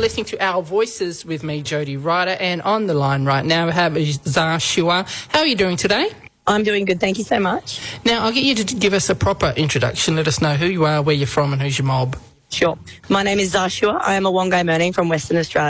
listening to Our Voices with me, Jody Ryder, and on the line right now we have Zah Shua. How are you doing today? I'm doing good, thank you so much. Now, I'll get you to give us a proper introduction. Let us know who you are, where you're from and who's your mob. Sure. My name is Zah Shua. I am a Wongai Merning from Western Australia.